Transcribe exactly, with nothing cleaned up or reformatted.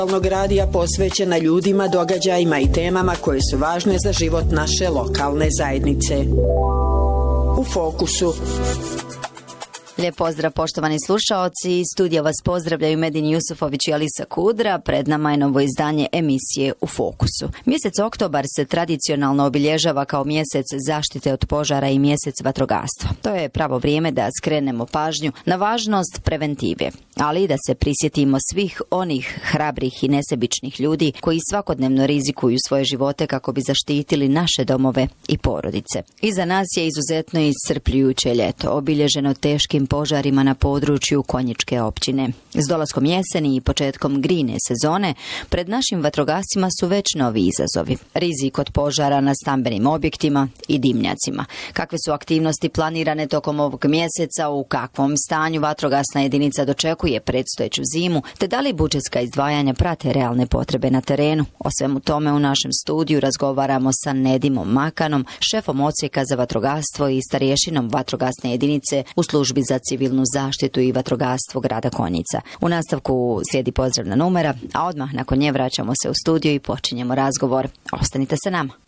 radija posvećena ljudima, događajima i temama koje su važne za život naše lokalne zajednice. U fokusu. Lijep pozdrav poštovani slušaoci, iz studija vas pozdravljaju Medin Jusufović i Alisa Kudra, pred nama je novo izdanje emisije U fokusu. Mjesec oktobar se tradicionalno obilježava kao mjesec zaštite od požara i mjesec vatrogastva. To je pravo vrijeme da skrenemo pažnju na važnost preventive, ali i da se prisjetimo svih onih hrabrih i nesebičnih ljudi koji svakodnevno rizikuju svoje živote kako bi zaštitili naše domove i porodice. Iza nas je izuzetno iscrpljujuće ljeto, obilježeno teškim požarima na području Konjičke općine. S dolaskom jeseni i početkom grijne sezone pred našim vatrogascima su već novi izazovi. Rizik od požara na stambenim objektima i dimnjacima. Kakve su aktivnosti planirane tokom ovog mjeseca, u kakvom stanju vatrogasna jedinica dočekuje predstojeću zimu, te da li budžetska izdvajanja prate realne potrebe na terenu? O svemu tome u našem studiju razgovaramo sa Nedimom Makanom, šefom odsjeka za vatrogastvo i starješinom vatrogasne jedinice u službi za civilnu zaštitu i vatrogastvo grada Konjica. U nastavku slijedi pozdravna numera, a odmah nakon nje vraćamo se u studio i počinjemo razgovor. Ostanite sa nama.